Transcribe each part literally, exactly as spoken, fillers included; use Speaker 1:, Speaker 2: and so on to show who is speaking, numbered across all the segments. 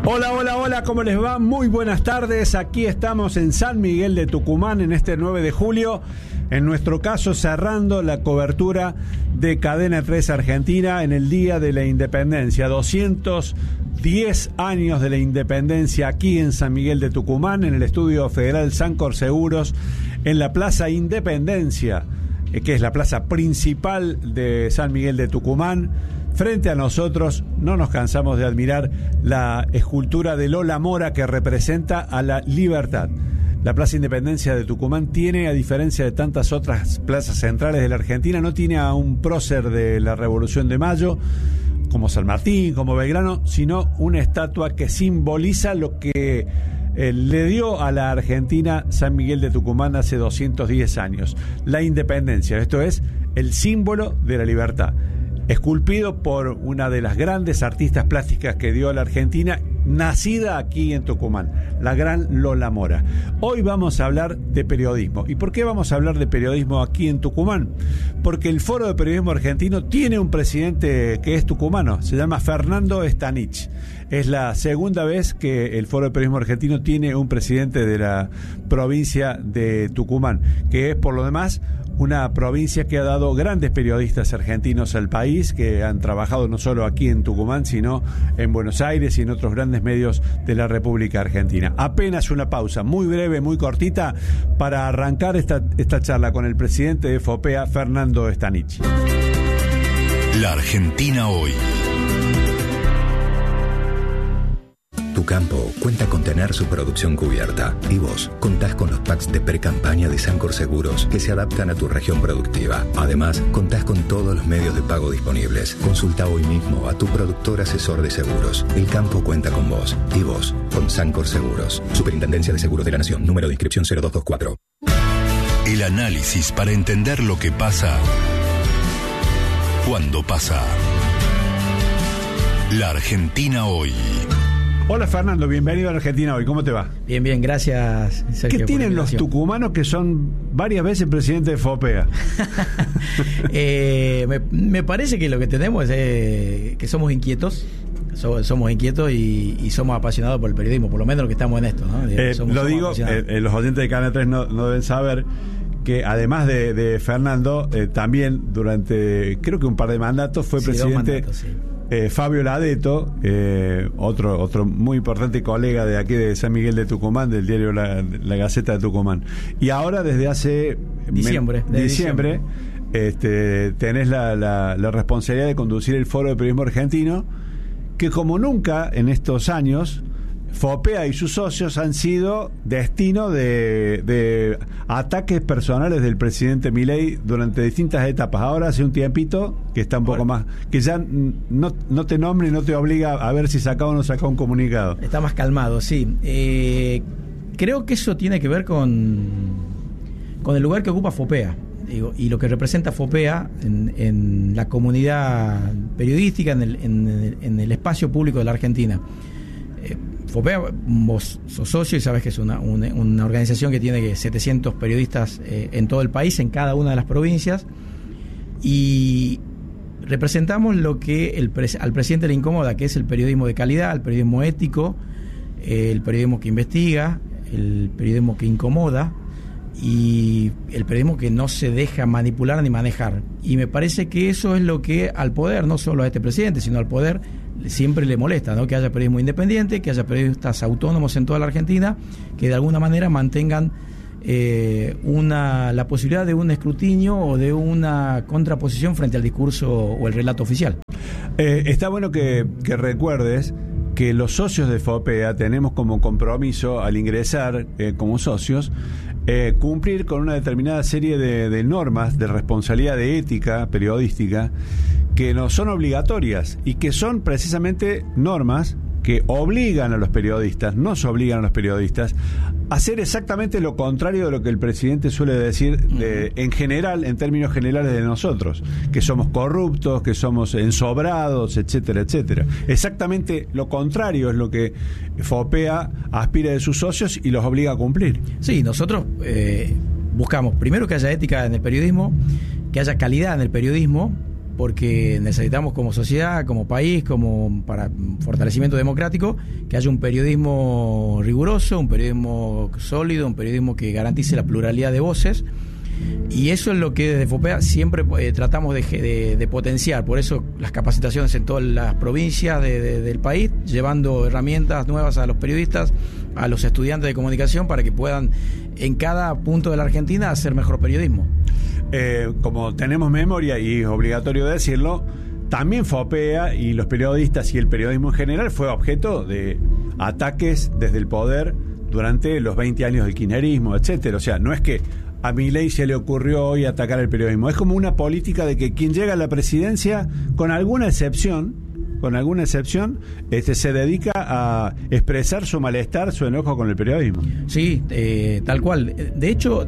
Speaker 1: Hola, hola, hola, ¿cómo les va? Muy buenas tardes. Aquí estamos en San Miguel de Tucumán en este nueve de julio. En nuestro caso, cerrando la cobertura de Cadena tres Argentina en el Día de la Independencia. doscientos diez años de la independencia aquí en San Miguel de Tucumán, en el Estudio Federal Sancor Seguros, en la Plaza Independencia, que es la plaza principal de San Miguel de Tucumán. Frente a nosotros no nos cansamos de admirar la escultura de Lola Mora que representa a la libertad. La Plaza Independencia de Tucumán tiene, a diferencia de tantas otras plazas centrales de la Argentina, no tiene a un prócer de la Revolución de Mayo, como San Martín, como Belgrano, sino una estatua que simboliza lo que eh, le dio a la Argentina San Miguel de Tucumán hace doscientos diez años. La independencia, esto es el símbolo de la libertad. Esculpido por una de las grandes artistas plásticas que dio a la Argentina, nacida aquí en Tucumán, la gran Lola Mora. Hoy vamos a hablar de periodismo. ¿Y por qué vamos a hablar de periodismo aquí en Tucumán? Porque el Foro de Periodismo Argentino tiene un presidente que es tucumano, se llama Fernando Stanich. Es la segunda vez que el Foro de Periodismo Argentino tiene un presidente de la provincia de Tucumán, que es por lo demás una provincia que ha dado grandes periodistas argentinos al país, que han trabajado no solo aquí en Tucumán, sino en Buenos Aires y en otros grandes medios de la República Argentina. Apenas una pausa muy breve, muy cortita, para arrancar esta, esta charla con el presidente de FOPEA, Fernando Stanich.
Speaker 2: La Argentina hoy.
Speaker 3: Tu campo cuenta con tener su producción cubierta y vos contás con los packs de pre-campaña de Sancor Seguros que se adaptan a tu región productiva. Además, contás con todos los medios de pago disponibles. Consulta hoy mismo a tu productor asesor de seguros. El campo cuenta con vos y vos con Sancor Seguros. Superintendencia de Seguros de la Nación. Número de inscripción cero dos dos cuatro.
Speaker 2: El análisis para entender lo que pasa cuando pasa. La Argentina hoy.
Speaker 1: Hola Fernando, bienvenido a la Argentina hoy. ¿Cómo te va?
Speaker 4: Bien, bien, gracias, Sergio.
Speaker 1: ¿Qué tienen los tucumanos que son varias veces presidente de FOPEA?
Speaker 4: eh, me, me parece que lo que tenemos es eh, que somos inquietos. So, somos inquietos y, y somos apasionados por el periodismo, por lo menos lo que estamos en esto, ¿no?
Speaker 1: Eh,
Speaker 4: somos,
Speaker 1: lo
Speaker 4: somos
Speaker 1: digo, eh, los oyentes de Canal tres no, no deben saber que además de, de Fernando, eh, también durante creo que un par de mandatos fue sí, presidente mandatos, sí. Eh, Fabio Ladeto, eh, otro otro muy importante colega de aquí de San Miguel de Tucumán, del diario La, la Gaceta de Tucumán. Y ahora desde hace
Speaker 4: diciembre,
Speaker 1: me,
Speaker 4: de
Speaker 1: diciembre, diciembre. Este, tenés la, la, la responsabilidad de conducir el Foro de Periodismo Argentino, que como nunca en estos años FOPEA y sus socios han sido destino de, de ataques personales del presidente Milei durante distintas etapas. Ahora hace un tiempito que está un poco más, que ya no, no te nombra y no te obliga a ver si saca o no saca un comunicado.
Speaker 4: Está más calmado, sí. Eh, creo que eso tiene que ver con, con el lugar que ocupa FOPEA, digo, y lo que representa FOPEA en, en la comunidad periodística, en el, en el, en el espacio público de la Argentina. Eh, FOPEA, vos sos socio y sabes que es una, una, una organización que tiene setecientos periodistas eh, en todo el país, en cada una de las provincias, y representamos lo que el pres- al presidente le incomoda, que es el periodismo de calidad, el periodismo ético, eh, el periodismo que investiga, el periodismo que incomoda y el periodismo que no se deja manipular ni manejar. Y me parece que eso es lo que al poder, no solo a este presidente, sino al poder, siempre le molesta, ¿no? Que haya periodismo independiente, que haya periodistas autónomos en toda la Argentina, que de alguna manera mantengan eh, una la posibilidad de un escrutinio o de una contraposición frente al discurso o el relato oficial.
Speaker 1: Eh, está bueno que, que recuerdes que los socios de FOPEA tenemos como compromiso al ingresar eh, como socios eh, cumplir con una determinada serie de, de normas de responsabilidad de ética periodística que no son obligatorias y que son precisamente normas que obligan a los periodistas, nos obligan a los periodistas a hacer exactamente lo contrario de lo que el presidente suele decir de, en general, en términos generales de nosotros, que somos corruptos, que somos ensobrados, etcétera, etcétera. Exactamente lo contrario es lo que FOPEA aspira de sus socios y los obliga a cumplir.
Speaker 4: Sí, nosotros eh, buscamos primero que haya ética en el periodismo, que haya calidad en el periodismo, porque necesitamos como sociedad, como país, como para fortalecimiento democrático, que haya un periodismo riguroso, un periodismo sólido, un periodismo que garantice la pluralidad de voces. Y eso es lo que desde FOPEA siempre eh, tratamos de, de, de potenciar. Por eso las capacitaciones en todas las provincias de, de, del país, llevando herramientas nuevas a los periodistas, a los estudiantes de comunicación, para que puedan en cada punto de la Argentina hacer mejor periodismo.
Speaker 1: Eh, como tenemos memoria, y es obligatorio decirlo, también FOPEA y los periodistas y el periodismo en general fue objeto de ataques desde el poder durante los veinte años del kirchnerismo, etcétera. O sea, no es que a Milei se le ocurrió hoy atacar el periodismo. Es como una política de que quien llega a la presidencia, con alguna excepción, con alguna excepción, este, se dedica a expresar su malestar, su enojo con el periodismo.
Speaker 4: Sí, eh, tal cual. De hecho,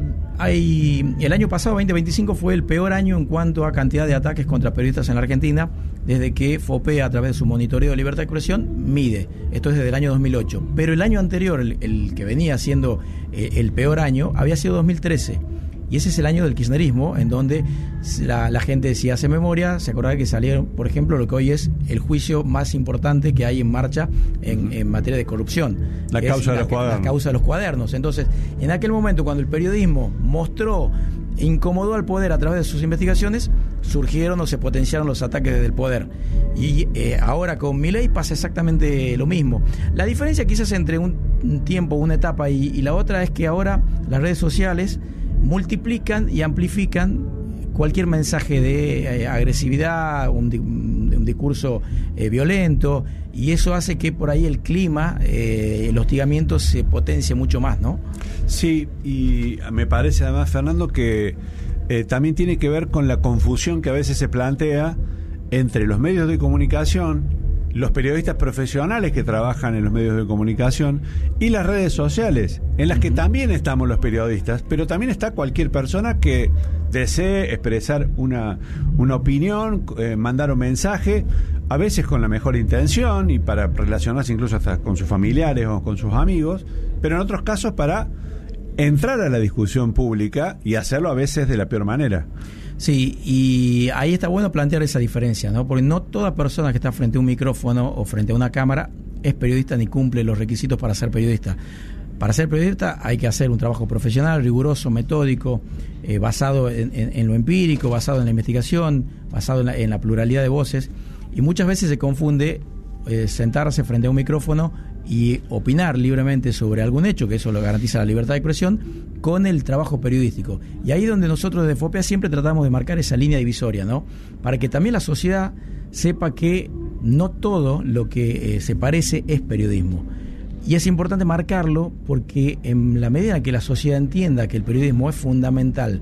Speaker 4: hay el año pasado, veinte veinticinco, fue el peor año en cuanto a cantidad de ataques contra periodistas en la Argentina, desde que FOPEA, a través de su monitoreo de libertad de expresión, mide. Esto es desde el año dos mil ocho. Pero el año anterior, el, el que venía siendo eh, el peor año, había sido dos mil trece. Y ese es el año del kirchnerismo, en donde la, la gente, si hace memoria, se acordará que salieron, por ejemplo, lo que hoy es el juicio más importante que hay en marcha en, en materia de corrupción.
Speaker 1: La causa de los cuadernos.
Speaker 4: La causa de los cuadernos. Entonces, en aquel momento, cuando el periodismo mostró, incomodó al poder a través de sus investigaciones, surgieron o se potenciaron los ataques desde el poder. Y eh, ahora con Milei pasa exactamente lo mismo. La diferencia quizás entre un tiempo, una etapa y, y la otra es que ahora las redes sociales multiplican y amplifican cualquier mensaje de eh, agresividad, un, di- un discurso eh, violento, y eso hace que por ahí el clima, eh, el hostigamiento se potencie mucho más, ¿no?
Speaker 1: Sí, y me parece además, Fernando, que eh, también tiene que ver con la confusión que a veces se plantea entre los medios de comunicación, los periodistas profesionales que trabajan en los medios de comunicación y las redes sociales, en las que también estamos los periodistas, pero también está cualquier persona que desee expresar una, una opinión, eh, mandar un mensaje, a veces con la mejor intención y para relacionarse incluso hasta con sus familiares o con sus amigos, pero en otros casos para entrar a la discusión pública y hacerlo a veces de la peor manera.
Speaker 4: Sí, y ahí está bueno plantear esa diferencia, ¿no? Porque no toda persona que está frente a un micrófono o frente a una cámara es periodista ni cumple los requisitos para ser periodista. Para ser periodista hay que hacer un trabajo profesional, riguroso, metódico, eh, basado en, en, en lo empírico, basado en la investigación, basado en la, en la pluralidad de voces, y muchas veces se confunde eh, sentarse frente a un micrófono y opinar libremente sobre algún hecho, que eso lo garantiza la libertad de expresión, con el trabajo periodístico. Y ahí es donde nosotros desde FOPEA siempre tratamos de marcar esa línea divisoria, ¿no? Para que también la sociedad sepa que no todo lo que eh, se parece es periodismo. Y es importante marcarlo porque en la medida en que la sociedad entienda que el periodismo es fundamental,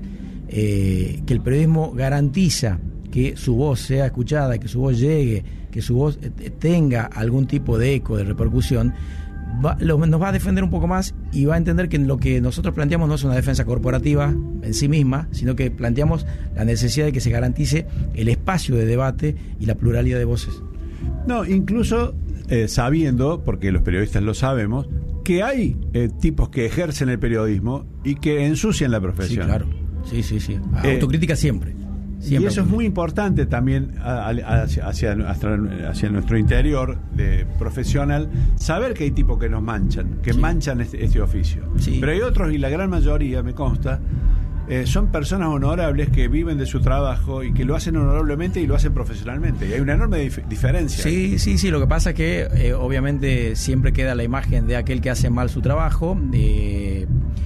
Speaker 4: eh, que el periodismo garantiza que su voz sea escuchada, que su voz llegue, que su voz tenga algún tipo de eco, de repercusión, va, lo, nos va a defender un poco más y va a entender que lo que nosotros planteamos no es una defensa corporativa en sí misma, sino que planteamos la necesidad de que se garantice el espacio de debate y la pluralidad de voces.
Speaker 1: No, incluso eh, sabiendo, porque los periodistas lo sabemos, que hay eh, tipos que ejercen el periodismo y que ensucian la profesión.
Speaker 4: Sí, claro. Sí, sí, sí.
Speaker 1: Eh,
Speaker 4: Autocrítica siempre. Siempre.
Speaker 1: Y eso es muy importante también a, a, hacia, hacia, hacia nuestro interior de profesional, saber que hay tipos que nos manchan, que sí. manchan este, este oficio.
Speaker 4: Sí.
Speaker 1: Pero hay otros, y la gran mayoría, me consta, eh, son personas honorables que viven de su trabajo y que lo hacen honorablemente y lo hacen profesionalmente. Y hay una enorme dif- diferencia.
Speaker 4: Sí, sí, sí. Lo que pasa es que eh, obviamente siempre queda la imagen de aquel que hace mal su trabajo. Eh,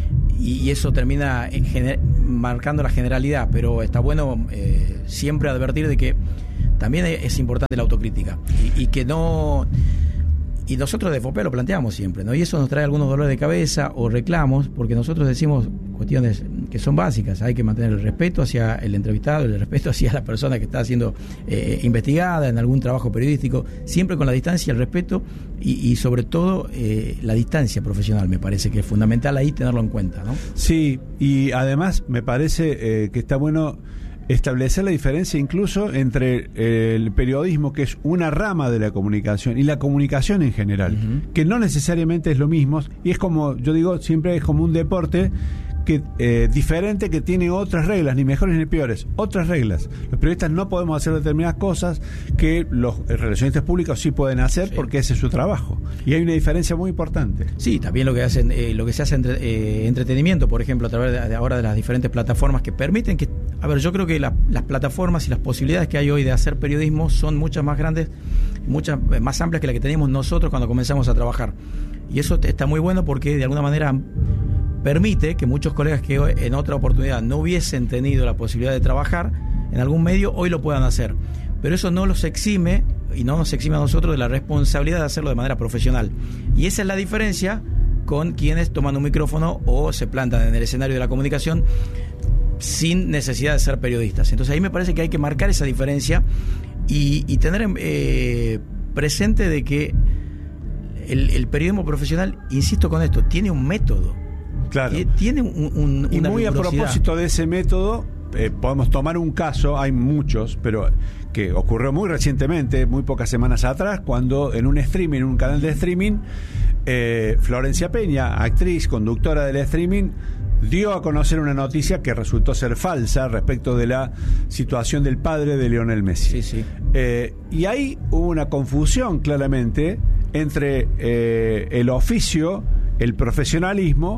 Speaker 4: y eso termina en gener- marcando la generalidad, pero está bueno eh, siempre advertir de que también es importante la autocrítica y, y que no, y nosotros de FOPEA lo planteamos siempre, ¿no? Y eso nos trae algunos dolores de cabeza o reclamos, porque nosotros decimos cuestiones que son básicas. Hay que mantener el respeto hacia el entrevistado, el respeto hacia la persona que está siendo eh, investigada en algún trabajo periodístico, siempre con la distancia, el respeto y, y sobre todo eh, la distancia profesional. Me parece que es fundamental ahí tenerlo en cuenta, ¿no?
Speaker 1: Sí, y además me parece eh, que está bueno establecer la diferencia incluso entre el periodismo, que es una rama de la comunicación, y la comunicación en general, uh-huh. que no necesariamente es lo mismo, y es como, yo digo, siempre es como un deporte que eh, diferente, que tiene otras reglas, ni mejores ni peores, otras reglas. Los periodistas no podemos hacer determinadas cosas que los relacionistas públicos sí pueden hacer, sí, porque ese es su trabajo. Y hay una diferencia muy importante.
Speaker 4: Sí, también lo que hacen, eh, lo que se hace entre, eh, entretenimiento, por ejemplo, a través de, de ahora de las diferentes plataformas que permiten que, a ver, yo creo que la, las plataformas y las posibilidades que hay hoy de hacer periodismo son muchas más grandes, muchas más amplias que las que teníamos nosotros cuando comenzamos a trabajar. Y eso está muy bueno porque de alguna manera permite que muchos colegas que en otra oportunidad no hubiesen tenido la posibilidad de trabajar en algún medio, hoy lo puedan hacer. Pero eso no los exime y no nos exime a nosotros de la responsabilidad de hacerlo de manera profesional. Y esa es la diferencia con quienes toman un micrófono o se plantan en el escenario de la comunicación sin necesidad de ser periodistas. Entonces ahí me parece que hay que marcar esa diferencia y, y tener eh, presente de que el, el periodismo profesional, insisto con esto, tiene un método.
Speaker 1: Claro.
Speaker 4: Tiene un, un,
Speaker 1: y
Speaker 4: una
Speaker 1: muy
Speaker 4: rigurosidad.
Speaker 1: A propósito de ese método, eh, podemos tomar un caso, hay muchos, pero que ocurrió muy recientemente, muy pocas semanas atrás, cuando en un streaming, en un canal de streaming, eh, Florencia Peña, actriz, conductora del streaming, dio a conocer una noticia que resultó ser falsa respecto de la situación del padre de Lionel Messi.
Speaker 4: Sí, sí.
Speaker 1: Eh, y ahí hubo una confusión claramente entre eh, el oficio, el profesionalismo,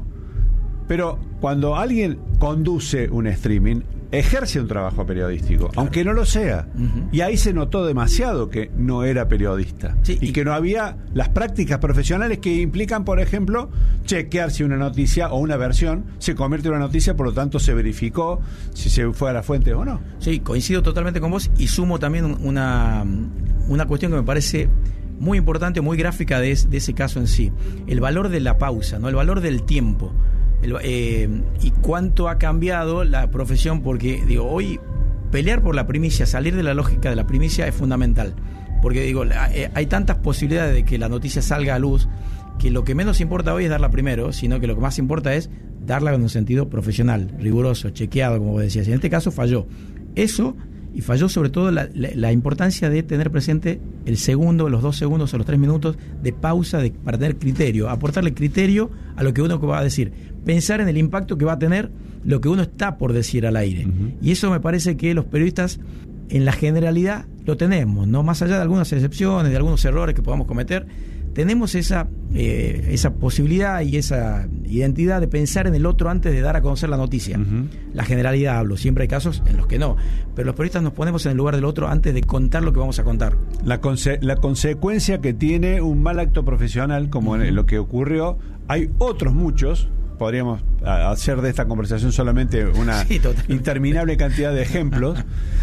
Speaker 1: pero cuando alguien conduce un streaming, ejerce un trabajo periodístico, claro, aunque no lo sea. Uh-huh. Y ahí se notó demasiado que no era periodista. Sí, y, y que no había las prácticas profesionales que implican, por ejemplo, chequear si una noticia o una versión se convierte en una noticia, por lo tanto se verificó si se fue a la fuente o no.
Speaker 4: Sí, coincido totalmente con vos y sumo también una, una cuestión que me parece muy importante, muy gráfica de, de ese caso en sí. El valor de la pausa, ¿no? El valor del tiempo. El, eh, y cuánto ha cambiado la profesión, porque digo, hoy pelear por la primicia, salir de la lógica de la primicia es fundamental, porque digo, hay tantas posibilidades de que la noticia salga a luz que lo que menos importa hoy es darla primero, sino que lo que más importa es darla en un sentido profesional, riguroso, chequeado, como vos decías. Y en este caso falló eso, y falló sobre todo la, la, la importancia de tener presente el segundo, los dos segundos o los tres minutos de pausa de, para tener criterio, aportarle criterio a lo que uno va a decir, pensar en el impacto que va a tener lo que uno está por decir al aire. Uh-huh. Y eso me parece que los periodistas en la generalidad lo tenemos, ¿no? Más allá de algunas excepciones, de algunos errores que podamos cometer, tenemos esa, eh, esa posibilidad y esa identidad de pensar en el otro antes de dar a conocer la noticia. Uh-huh. La generalidad hablo, siempre hay casos en los que no, pero los periodistas nos ponemos en el lugar del otro antes de contar lo que vamos a contar.
Speaker 1: La, conse- la consecuencia que tiene un mal acto profesional, como uh-huh. en lo que ocurrió, hay otros muchos. Podríamos hacer de esta conversación solamente una sí, interminable cantidad de ejemplos,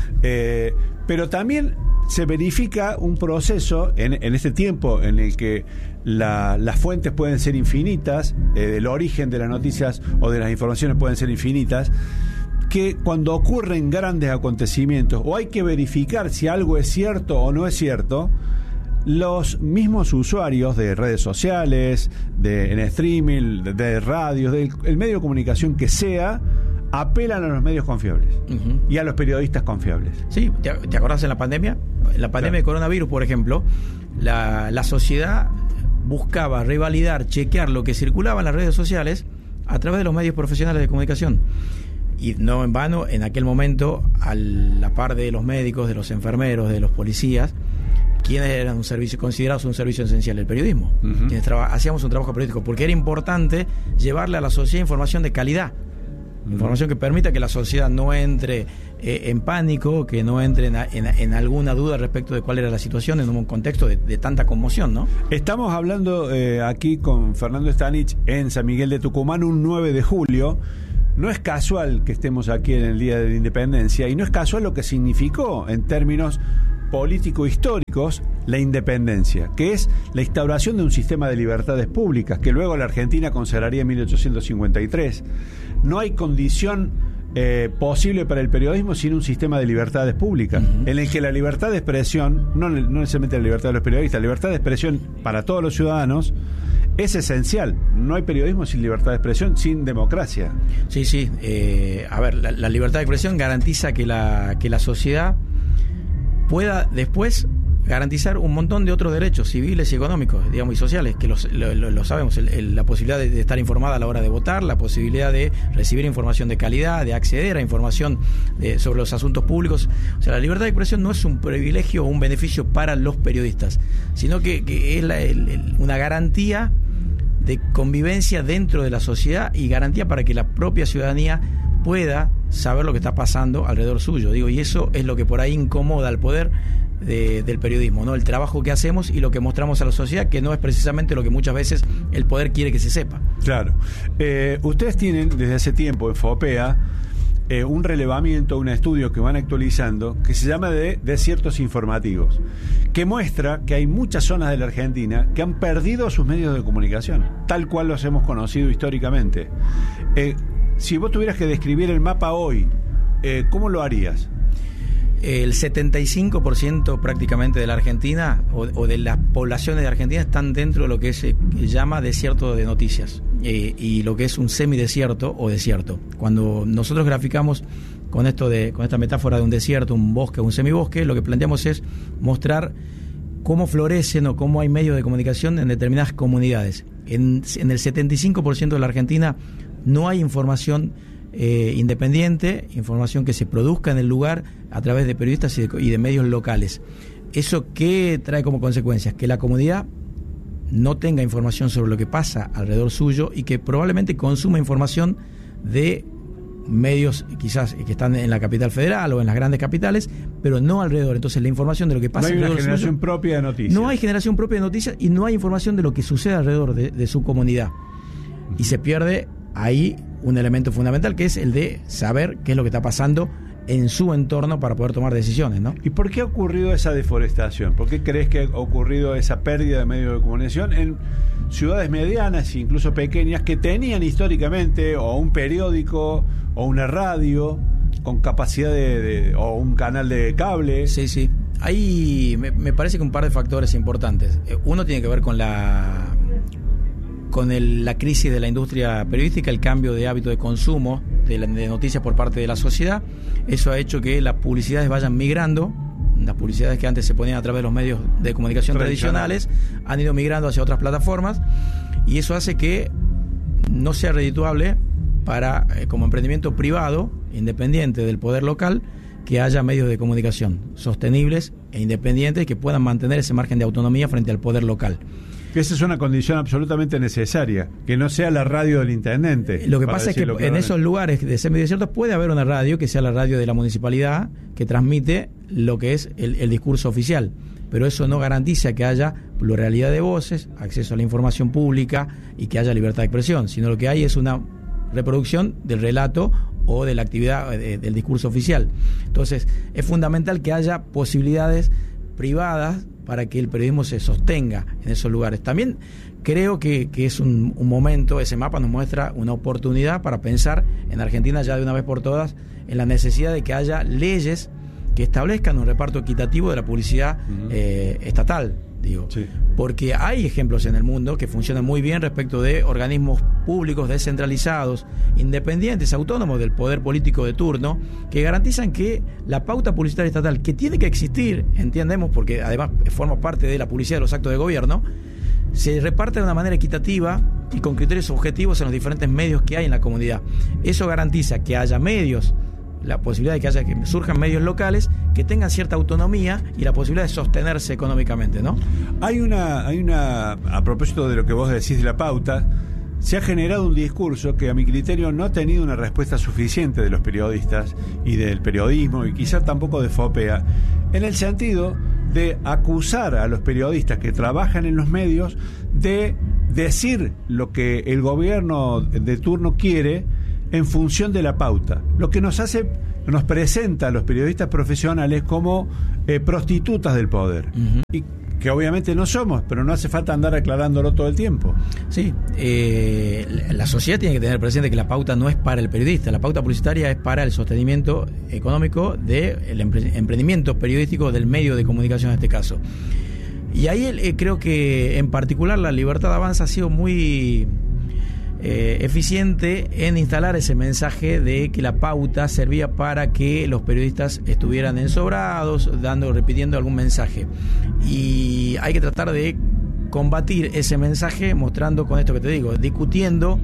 Speaker 1: eh, pero también se verifica un proceso en, en este tiempo en el que la, las fuentes pueden ser infinitas, eh, el origen de las noticias o de las informaciones pueden ser infinitas, que cuando ocurren grandes acontecimientos o hay que verificar si algo es cierto o no es cierto, los mismos usuarios de redes sociales, de en streaming, de, de radios, del el medio de comunicación que sea, apelan a los medios confiables uh-huh. y a los periodistas confiables.
Speaker 4: Sí, ¿te, te acordás en la pandemia? En la pandemia claro. de coronavirus, por ejemplo, la, la sociedad buscaba revalidar, chequear lo que circulaba en las redes sociales a través de los medios profesionales de comunicación. Y no en vano, en aquel momento, a la par de los médicos, de los enfermeros, de los policías, quienes eran un servicio considerados un servicio esencial, el periodismo. Uh-huh. Quienes traba, hacíamos un trabajo periodístico, porque era importante llevarle a la sociedad información de calidad, uh-huh. información que permita que la sociedad no entre eh, en pánico, que no entre en, en, en alguna duda respecto de cuál era la situación en un contexto de, de tanta conmoción, ¿no?
Speaker 1: Estamos hablando eh, aquí con Fernando Stanich en San Miguel de Tucumán, un nueve de julio. No es casual que estemos aquí en el Día de la Independencia, y no es casual lo que significó en términos político-históricos la independencia, que es la instauración de un sistema de libertades públicas que luego la Argentina consagraría en mil ochocientos cincuenta y tres. No hay condición eh, posible para el periodismo sin un sistema de libertades públicas, uh-huh. en el que la libertad de expresión, no, no necesariamente la libertad de los periodistas, la libertad de expresión para todos los ciudadanos es esencial. No hay periodismo sin libertad de expresión, sin democracia.
Speaker 4: Sí, sí. Eh, a ver, la, la libertad de expresión garantiza que la, que la sociedad pueda después garantizar un montón de otros derechos civiles y económicos, digamos, y sociales, que los, lo, lo, lo sabemos, el, el, la posibilidad de, de estar informada a la hora de votar, la posibilidad de recibir información de calidad, de acceder a información de, sobre los asuntos públicos. O sea, la libertad de expresión no es un privilegio o un beneficio para los periodistas, sino que, que es la, el, el, una garantía de convivencia dentro de la sociedad y garantía para que la propia ciudadanía pueda saber lo que está pasando alrededor suyo. Digo, y eso es lo que por ahí incomoda al poder de, del periodismo, ¿no? El trabajo que hacemos y lo que mostramos a la sociedad, que no es precisamente lo que muchas veces el poder quiere que se sepa.
Speaker 1: Claro. Eh, ustedes tienen desde hace tiempo en FOPEA eh, un relevamiento, un estudio que van actualizando, que se llama de desiertos informativos, que muestra que hay muchas zonas de la Argentina que han perdido sus medios de comunicación, tal cual los hemos conocido históricamente. Eh, si vos tuvieras que describir el mapa hoy, eh, ¿cómo lo harías?
Speaker 4: El setenta y cinco por ciento prácticamente de la Argentina o, o de las poblaciones de Argentina están dentro de lo que se llama desierto de noticias eh, y lo que es un semidesierto o desierto. Cuando nosotros graficamos con esto de con esta metáfora de un desierto, un bosque, un semibosque, lo que planteamos es mostrar cómo florecen o cómo hay medios de comunicación en determinadas comunidades. En, en el setenta y cinco por ciento de la Argentina no hay información Eh, independiente, información que se produzca en el lugar a través de periodistas y de, y de medios locales. ¿Eso qué trae como consecuencias? Que la comunidad no tenga información sobre lo que pasa alrededor suyo y que probablemente consuma información de medios quizás que están en la capital federal o en las grandes capitales, pero no alrededor. Entonces la información de lo que pasa
Speaker 1: alrededor
Speaker 4: suyo...
Speaker 1: No hay una generación propia de noticias.
Speaker 4: No hay generación propia de noticias y no hay información de lo que sucede alrededor de, de su comunidad. Y se pierde ahí un elemento fundamental, que es el de saber qué es lo que está pasando en su entorno para poder tomar decisiones, ¿no?
Speaker 1: ¿Y por qué ha ocurrido esa deforestación? ¿Por qué crees que ha ocurrido esa pérdida de medios de comunicación en ciudades medianas e incluso pequeñas que tenían históricamente o un periódico o una radio con capacidad de, de o un canal de cable?
Speaker 4: Sí, sí. Ahí me, me parece que un par de factores importantes. Uno tiene que ver con la con el, la crisis de la industria periodística, el cambio de hábito de consumo de, la, de noticias por parte de la sociedad. Eso ha hecho que las publicidades vayan migrando. Las publicidades que antes se ponían a través de los medios de comunicación tradicionales han ido migrando hacia otras plataformas, y eso hace que no sea redituable para eh, como emprendimiento privado, independiente del poder local, que haya medios de comunicación sostenibles e independientes que puedan mantener ese margen de autonomía frente al poder local.
Speaker 1: Que esa es una condición absolutamente necesaria, que no sea la radio del intendente.
Speaker 4: Lo que pasa es que en esos lugares de semidesiertos puede haber una radio que sea la radio de la municipalidad, que transmite lo que es el, el discurso oficial, pero eso no garantiza que haya pluralidad de voces, acceso a la información pública y que haya libertad de expresión, sino lo que hay es una reproducción del relato o de la actividad de, del discurso oficial. Entonces es fundamental que haya posibilidades privadas para que el periodismo se sostenga en esos lugares. También creo que, que es un, un momento, ese mapa nos muestra una oportunidad para pensar en Argentina ya de una vez por todas en la necesidad de que haya leyes que establezcan un reparto equitativo de la publicidad uh-huh. eh, estatal, digo, sí. Porque hay ejemplos en el mundo que funcionan muy bien respecto de organismos públicos descentralizados, independientes, autónomos del poder político de turno, que garantizan que la pauta publicitaria estatal, que tiene que existir, entendemos, porque además forma parte de la publicidad de los actos de gobierno, se reparte de una manera equitativa y con criterios objetivos en los diferentes medios que hay en la comunidad. Eso garantiza que haya medios, la posibilidad de que haya que surjan medios locales que tengan cierta autonomía y la posibilidad de sostenerse económicamente, ¿no?
Speaker 1: Hay una, hay una, a propósito de lo que vos decís de la pauta, se ha generado un discurso que a mi criterio no ha tenido una respuesta suficiente de los periodistas y del periodismo y quizás tampoco de FOPEA, en el sentido de acusar a los periodistas que trabajan en los medios de decir lo que el gobierno de turno quiere en función de la pauta, lo que nos hace, nos presenta a los periodistas profesionales como eh, prostitutas del poder, uh-huh. y que obviamente no somos, pero no hace falta andar aclarándolo todo el tiempo.
Speaker 4: Sí, eh, la sociedad tiene que tener presente que la pauta no es para el periodista, la pauta publicitaria es para el sostenimiento económico del empre- emprendimiento periodístico del medio de comunicación en este caso. Y ahí eh, creo que en particular la Libertad Avanza ha sido muy... eh, eficiente en instalar ese mensaje de que la pauta servía para que los periodistas estuvieran ensobrados, dando, repitiendo algún mensaje. Y hay que tratar de combatir ese mensaje mostrando con esto que te digo, discutiendo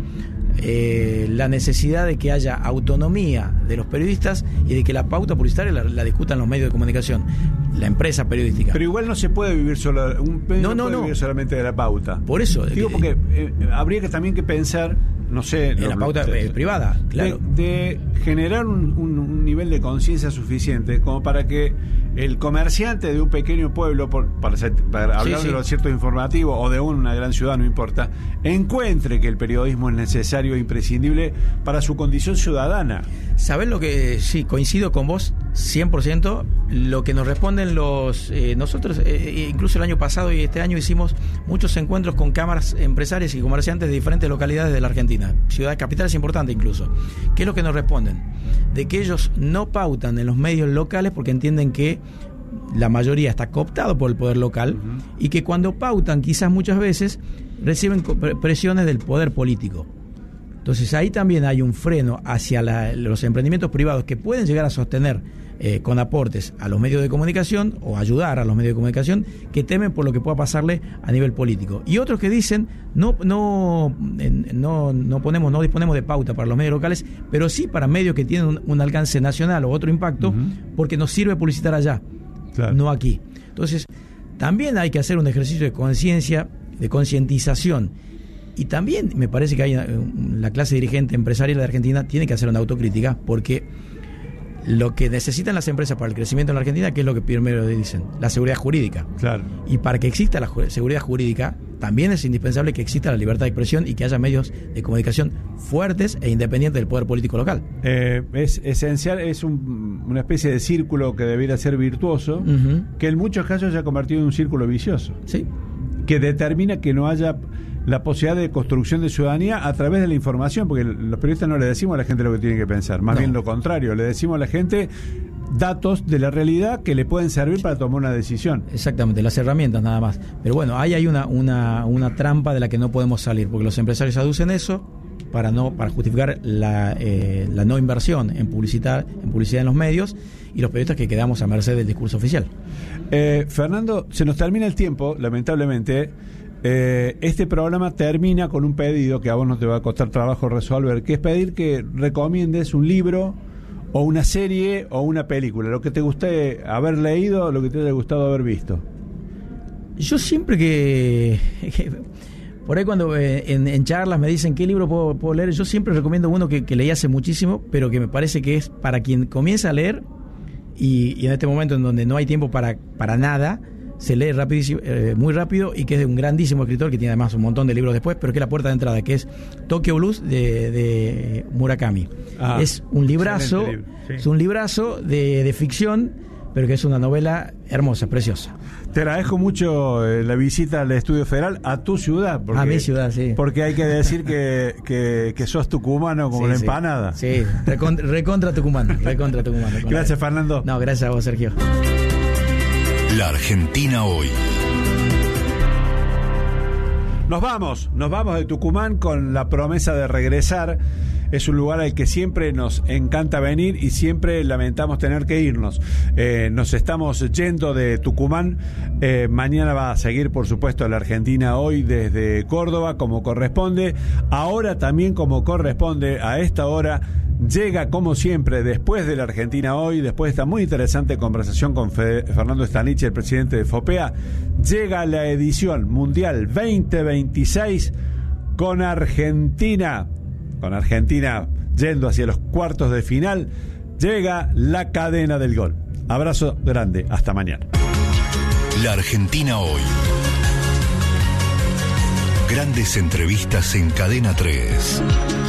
Speaker 4: eh, la necesidad de que haya autonomía de los periodistas y de que la pauta publicitaria la, la discutan los medios de comunicación, la empresa periodística.
Speaker 1: Pero igual no se puede vivir solo, un medio no, no, no puede no. vivir solamente de la pauta.
Speaker 4: Por eso
Speaker 1: digo,
Speaker 4: que,
Speaker 1: porque eh, habría que también que pensar, no sé,
Speaker 4: en la pauta eh, privada, claro,
Speaker 1: de, de generar un, un, un nivel de conciencia suficiente como para que el comerciante de un pequeño pueblo, por, para, para hablar sí, sí. de los ciertos informativos, o de una gran ciudad, no importa, encuentre que el periodismo es necesario e imprescindible para su condición ciudadana.
Speaker 4: ¿Sabés lo que? Sí, coincido con vos cien por ciento. Lo que nos responden los... Eh, nosotros, eh, incluso el año pasado y este año, hicimos muchos encuentros con cámaras empresarias y comerciantes de diferentes localidades de la Argentina, ciudades capitales importantes incluso. ¿Qué es lo que nos responden? De que ellos no pautan en los medios locales porque entienden que la mayoría está cooptado por el poder local, uh-huh. y que cuando pautan, quizás muchas veces reciben presiones del poder político. Entonces ahí también hay un freno hacia la, los emprendimientos privados que pueden llegar a sostener eh, con aportes a los medios de comunicación o ayudar a los medios de comunicación, que temen por lo que pueda pasarle a nivel político. Y otros que dicen no no no no ponemos no disponemos de pauta para los medios locales, pero sí para medios que tienen un, un alcance nacional o otro impacto, uh-huh. porque nos sirve publicitar allá, claro. no aquí. Entonces también hay que hacer un ejercicio de conciencia, de concientización. Y también me parece que hay la clase dirigente empresarial de Argentina tiene que hacer una autocrítica, porque lo que necesitan las empresas para el crecimiento en la Argentina, ¿qué es lo que primero dicen? La seguridad jurídica.
Speaker 1: Claro. Y
Speaker 4: para que exista la ju- seguridad jurídica, también es indispensable que exista la libertad de expresión y que haya medios de comunicación fuertes e independientes del poder político local.
Speaker 1: Eh, es esencial, es un, una especie de círculo que debiera ser virtuoso, uh-huh. que en muchos casos se ha convertido en un círculo vicioso.
Speaker 4: Sí.
Speaker 1: Que determina que no haya la posibilidad de construcción de ciudadanía a través de la información, porque los periodistas no le decimos a la gente lo que tiene que pensar, más no. bien lo contrario, le decimos a la gente datos de la realidad que le pueden servir para tomar una decisión.
Speaker 4: Exactamente, las herramientas nada más. Pero bueno, ahí hay una, una, una trampa de la que no podemos salir, porque los empresarios aducen eso para no para justificar la, eh, la no inversión en publicitar, en publicidad en los medios, y los periodistas que quedamos a merced del discurso oficial.
Speaker 1: Eh, Fernando, se nos termina el tiempo, lamentablemente. Eh, este programa termina con un pedido que a vos no te va a costar trabajo resolver, que es pedir que recomiendes un libro o una serie o una película, lo que te guste haber leído, lo que te haya gustado haber visto.
Speaker 4: Yo siempre que, que por ahí cuando eh, en, en charlas me dicen qué libro puedo, puedo leer, yo siempre recomiendo uno que, que leí hace muchísimo, pero que me parece que es para quien comienza a leer y, y en este momento en donde no hay tiempo para, para nada, se lee rapidísimo, eh, muy rápido, y que es de un grandísimo escritor que tiene además un montón de libros después, pero que es la puerta de entrada, que es Tokyo Blues de, de Murakami. Ah, es un librazo, libro. sí. es un librazo de, de ficción, pero que es una novela hermosa, preciosa.
Speaker 1: Te agradezco mucho eh, la visita al Estudio Federal, a tu ciudad. Porque,
Speaker 4: a mi ciudad, sí.
Speaker 1: Porque hay que decir que, que, que sos tucumano como sí, la
Speaker 4: sí.
Speaker 1: empanada.
Speaker 4: Sí, recontra, recontra tucumano, recontra tucumano.
Speaker 1: Gracias, Fernando.
Speaker 4: No, gracias a vos, Sergio.
Speaker 2: La Argentina hoy.
Speaker 1: Nos vamos, nos vamos de Tucumán con la promesa de regresar. Es un lugar al que siempre nos encanta venir y siempre lamentamos tener que irnos. Eh, nos estamos yendo de Tucumán. Eh, mañana va a seguir, por supuesto, la Argentina hoy desde Córdoba, como corresponde. Ahora también como corresponde, a esta hora, llega como siempre, después de la Argentina hoy, después de esta muy interesante conversación con Fede, Fernando Stanichi, el presidente de FOPEA, llega la edición mundial veinte veintiséis con Argentina. Con Argentina yendo hacia los cuartos de final, llega la cadena del gol. Abrazo grande, hasta mañana.
Speaker 2: La Argentina hoy. Grandes entrevistas en Cadena tres.